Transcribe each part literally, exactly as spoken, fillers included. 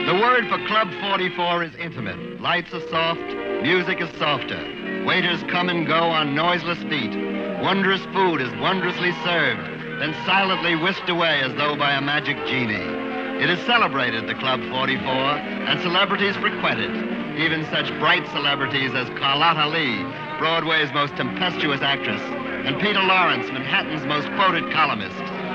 The word for Club forty-four is intimate. Lights are soft, music is softer. Waiters come and go on noiseless feet. Wondrous food is wondrously served, then silently whisked away as though by a magic genie. It is celebrated, the Club forty-four, and celebrities frequent it. Even such bright celebrities as Carlotta Lee, Broadway's most tempestuous actress, and Peter Lawrence, Manhattan's most quoted columnist.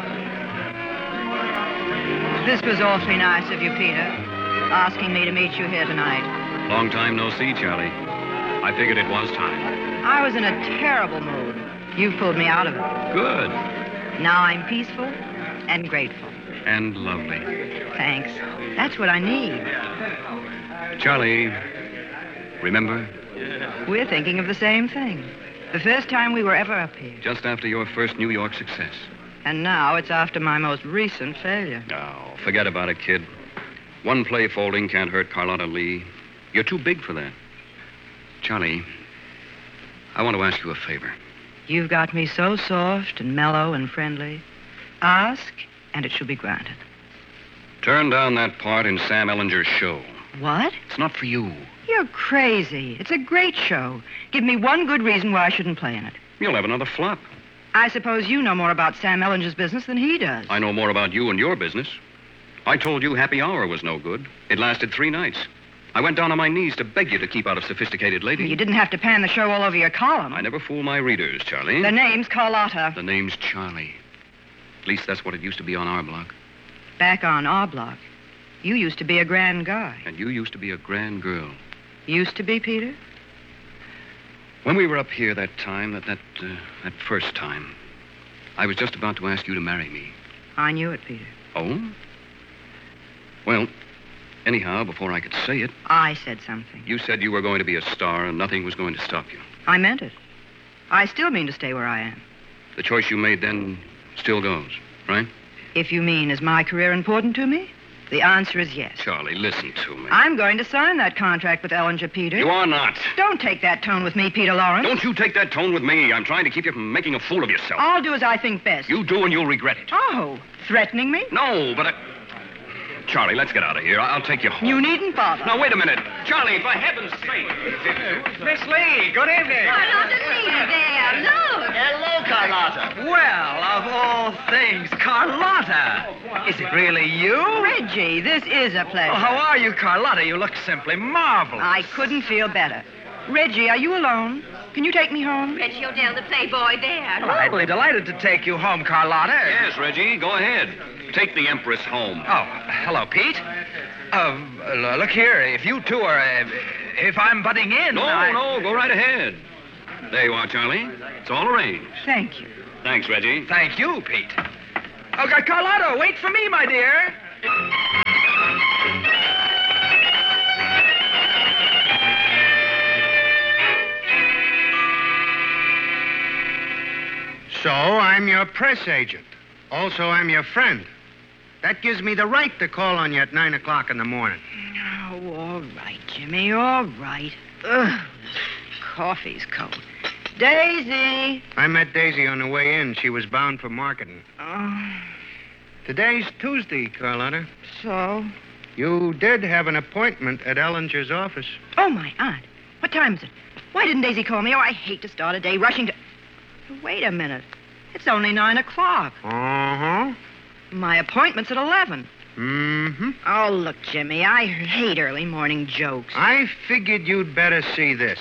This was awfully nice of you, Peter, asking me to meet you here tonight. Long time no see, Charlie. I figured it was time. I was in a terrible mood. You've pulled me out of it. Good. Now I'm peaceful and grateful. And lovely. Thanks. That's what I need. Charlie, remember? We're thinking of the same thing. The first time we were ever up here. Just after your first New York success. And now it's after my most recent failure. Oh, forget about it, kid. One play folding can't hurt Carlotta Lee. You're too big for that. Charlie, I want to ask you a favor. You've got me so soft and mellow and friendly. Ask, and it shall be granted. Turn down that part in Sam Ellinger's show. What? It's not for you. You're crazy. It's a great show. Give me one good reason why I shouldn't play in it. You'll have another flop. I suppose you know more about Sam Ellinger's business than he does. I know more about you and your business. I told you Happy Hour was no good. It lasted three nights. I went down on my knees to beg you to keep out of Sophisticated Lady. You didn't have to pan the show all over your column. I never fool my readers, Charlie. The name's Carlotta. The name's Charlie. At least that's what it used to be on our block. Back on our block, you used to be a grand guy. And you used to be a grand girl. Used to be, Peter? When we were up here that time, that that, uh, that first time, I was just about to ask you to marry me. I knew it, Peter. Oh? Well, anyhow, before I could say it... I said something. You said you were going to be a star and nothing was going to stop you. I meant it. I still mean to stay where I am. The choice you made then still goes, right? If you mean, is my career important to me? The answer is yes. Charlie, listen to me. I'm going to sign that contract with Ellinger, Peter. You are not. Don't take that tone with me, Peter Lawrence. Don't you take that tone with me. I'm trying to keep you from making a fool of yourself. I'll do as I think best. You do and you'll regret it. Oh, threatening me? No, but I... Charlie, let's get out of here. I'll take you home. You needn't bother. Now, wait a minute. Charlie, for heaven's sake. Miss Lee, good evening. Carlotta Lee there, look. Hello, Carlotta. Well, of all things, Carlotta. Is it really you? Reggie, this is a pleasure. Oh, how are you, Carlotta? You look simply marvelous. I couldn't feel better. Reggie, are you alone? Can you take me home? Reggie O'Dell, the playboy there. Well, I'd be delighted to take you home, Carlotta. Yes, Reggie, go ahead. Take the Empress home. Oh, hello, Pete. Uh, uh, look here, if you two are... Uh, if I'm butting in... No, I... no, go right ahead. There you are, Charlie. It's all arranged. Thank you. Thanks, Reggie. Thank you, Pete. Oh, Car- Carlotta, wait for me, my dear. So I'm your press agent. Also, I'm your friend. That gives me the right to call on you at nine o'clock in the morning. Oh, all right, Jimmy, all right. Ugh, coffee's cold. Daisy! I met Daisy on the way in. She was bound for marketing. Oh, Today's Tuesday, Carlotta. so? You did have an appointment at Ellinger's office. Oh, my aunt. What time is it? Why didn't Daisy call me? Oh, I hate to start a day rushing to... Wait a minute. It's only nine o'clock. Uh-huh. My appointment's at eleven. Mm-hmm. Oh, look, Jimmy, I hate early morning jokes. I figured you'd better see this.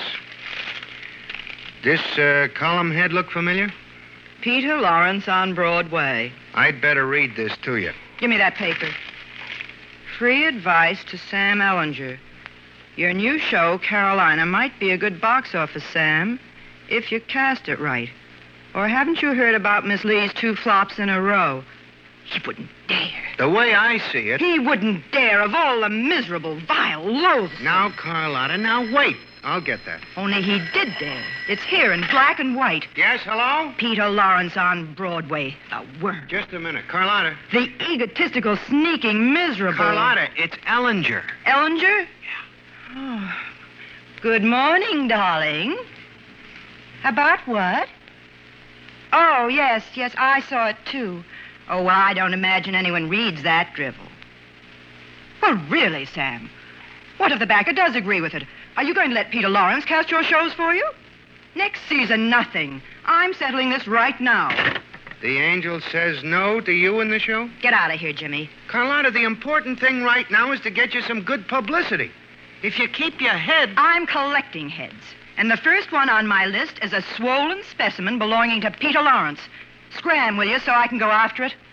This uh, column head look familiar? Peter Lawrence on Broadway. I'd better read this to you. Give me that paper. Free advice to Sam Ellinger. Your new show, Carolina, might be a good box office, Sam, if you cast it right. Or haven't you heard about Miss Lee's two flops in a row? He wouldn't dare. The way I see it... He wouldn't dare of all the miserable, vile, loathsome... Now, Carlotta, now wait. I'll get that. Only he did dare. It's here in black and white. Yes, hello? Peter Lawrence on Broadway. The worm. Just a minute. Carlotta. The egotistical, sneaking, miserable... Carlotta, it's Ellinger. Ellinger? Yeah. Oh. Good morning, darling. About what? Oh, yes, yes, I saw it, too. Oh, well, I don't imagine anyone reads that drivel. Well, really, Sam. What if the backer does agree with it? Are you going to let Peter Lawrence cast your shows for you? Next season, nothing. I'm settling this right now. The angel says no to you in the show? Get out of here, Jimmy. Carlotta, the important thing right now is to get you some good publicity. If you keep your head... I'm collecting heads. And the first one on my list is a swollen specimen belonging to Peter Lawrence. Scram, will you, so I can go after it?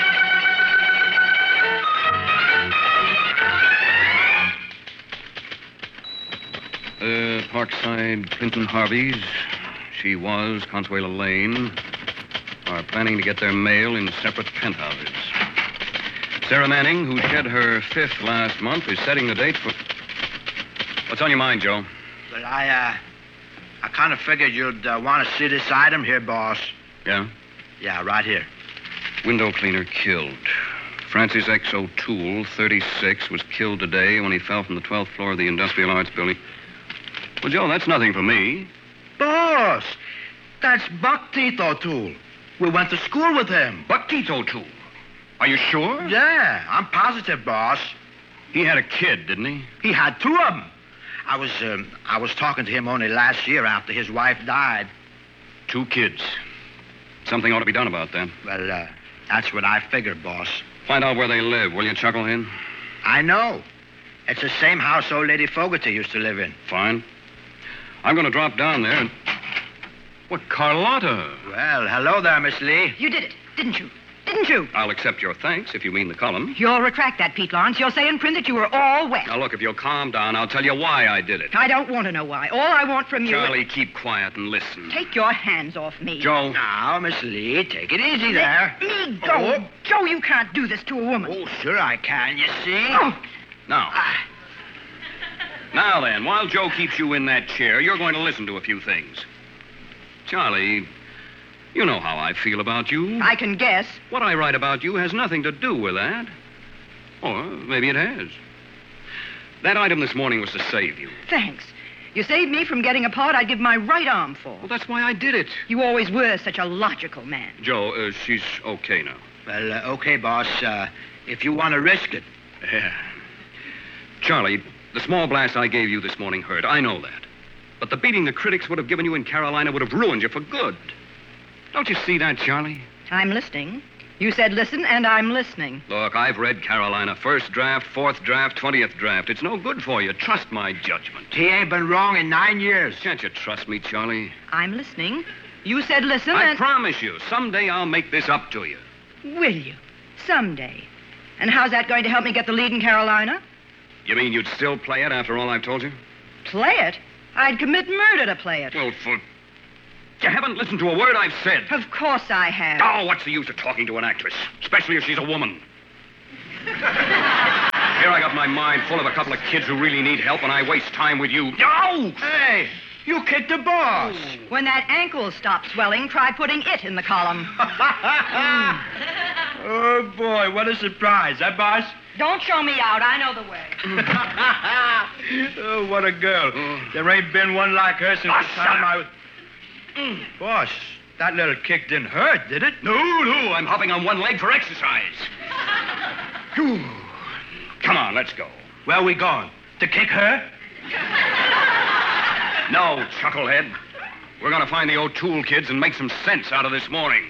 Uh, Parkside, Clinton Harvey's. She was, Consuela Lane, are planning to get their mail in separate penthouses. Sarah Manning, who shed her fifth last month, is setting the date for... What's on your mind, Joe? Well, I, uh, I kind of figured you'd uh, want to see this item here, boss. Yeah? Yeah, right here. Window cleaner killed. Francis X. O'Toole, thirty-six, was killed today when he fell from the twelfth floor of the Industrial Arts Building. Well, Joe, that's nothing for me. Boss, that's Buck Teeth O'Toole. We went to school with him. Buck Teeth O'Toole. Are you sure? Yeah, I'm positive, boss. He had a kid, didn't he? He had two of them. I was, um, I was talking to him only last year after his wife died. Two kids. Something ought to be done about that. Well, uh, that's what I figured, boss. Find out where they live, will you, Chucklehead? I know. It's the same house old Lady Fogarty used to live in. Fine. I'm going to drop down there and... What, Carlotta? Well, hello there, Miss Lee. You did it, didn't you? Didn't you? I'll accept your thanks if you mean the column. You'll retract that, Pete Lawrence. You'll say in print that you were all wet. Now, look, if you'll calm down, I'll tell you why I did it. I don't want to know why. All I want from you Charlie, is... keep quiet and listen. Take your hands off me. Joe. Now, Miss Lee, take it easy there. Let me go. Oh. Joe, you can't do this to a woman. Oh, sure I can, you see. Oh. Now. Ah. Now then, while Joe keeps you in that chair, you're going to listen to a few things. Charlie, you know how I feel about you. I can guess. What I write about you has nothing to do with that. Or maybe it has. That item this morning was to save you. Thanks. You saved me from getting a part I'd give my right arm for. Well, that's why I did it. You always were such a logical man. Joe, uh, she's okay now. Well, uh, okay, boss. Uh, if you want to risk it. Yeah. Charlie, the small blast I gave you this morning hurt. I know that. But the beating the critics would have given you in Carolina would have ruined you for good. Don't you see that, Charlie? I'm listening. You said listen, and I'm listening. Look, I've read Carolina. First draft, fourth draft, twentieth draft. It's no good for you. Trust my judgment. He ain't been wrong in nine years. Can't you trust me, Charlie? I'm listening. You said listen, I and... promise you, someday I'll make this up to you. Will you? Someday. And how's that going to help me get the lead in Carolina? You mean you'd still play it after all I've told you? Play it? I'd commit murder to play it. Well, for... You haven't listened to a word I've said. Of course I have. Oh, what's the use of talking to an actress? Especially if she's a woman. Here I got my mind full of a couple of kids who really need help, and I waste time with you. No! Hey, you kicked the boss. When that ankle stops swelling, try putting it in the column. Oh, boy, what a surprise, huh, boss? Don't show me out. I know the way. Oh, what a girl. There ain't been one like her since Oh, the time I was... Mm. Boss, that little kick didn't hurt, did it? No, no, I'm hopping on one leg for exercise. Whew. Come on, let's go. Where are we going? To kick her? No, Chucklehead. We're going to find the O'Toole kids and make some sense out of this morning.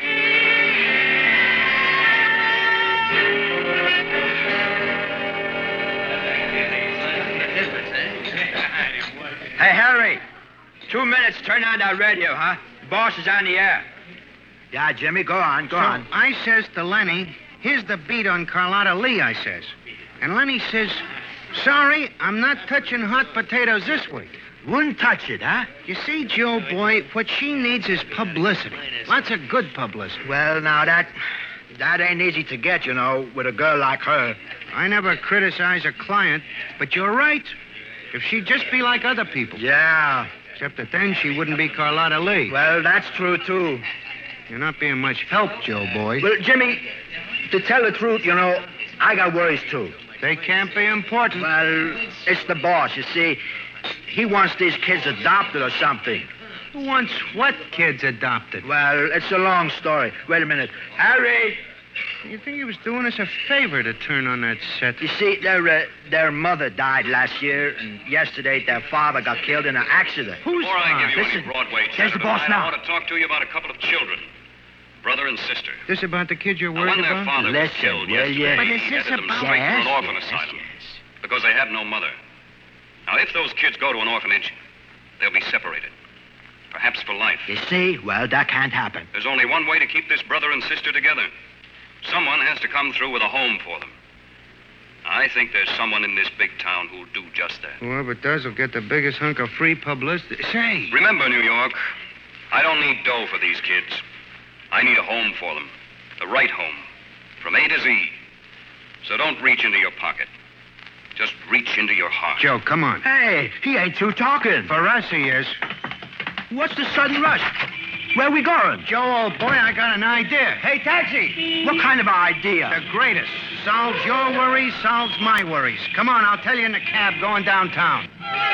Hey, Harry. Two minutes, turn on that radio, huh? Boss is on the air. Yeah, Jimmy, go on, go So on. I says to Lenny, here's the beat on Carlotta Lee, I says. And Lenny says, sorry, I'm not touching hot potatoes this week. Wouldn't touch it, huh? You see, Joe, boy, what she needs is publicity. Lots of good publicity. Well, now, that... That ain't easy to get, you know, with a girl like her. I never criticize a client, but you're right. If she'd just be like other people. Yeah. Except that then she wouldn't be Carlotta Lee. Well, that's true, too. You're not being much help, Joe, boy. Well, Jimmy, to tell the truth, you know, I got worries, too. They can't be important. Well, it's the boss, you see. He wants these kids adopted or something. Who wants what kids adopted? Well, it's a long story. Wait a minute. Harry, You think he was doing us a favor to turn on that set? You see, their uh, their mother died last year, and yesterday their father got killed in an accident. Who's Before I give you listen, any Broadway there's chatter the boss tonight, now. I want to talk to you about a couple of children, brother and sister. This about the kid you're Now, worried when their about? father was Listen, killed will yesterday, you? But he is this headed them about- straight to Yes, an orphan yes, asylum yes. because they have no mother. Now, if those kids go to an orphanage, they'll be separated, perhaps for life. You see, well, that can't happen. There's only one way to keep this brother and sister together. Someone has to come through with a home for them. I think there's someone in this big town who'll do just that. Whoever does will get the biggest hunk of free publicity. Say, Remember, New York, I don't need dough for these kids. I need a home for them. The right home. From A to Z. So don't reach into your pocket. Just reach into your heart. Joe, come on. Hey, he ain't through talking. For us, he is. What's the sudden rush? Where we going? Joe, old boy, I got an idea. Hey, taxi! What kind of idea? The greatest. Solves your worries, solves my worries. Come on, I'll tell you in the cab going downtown.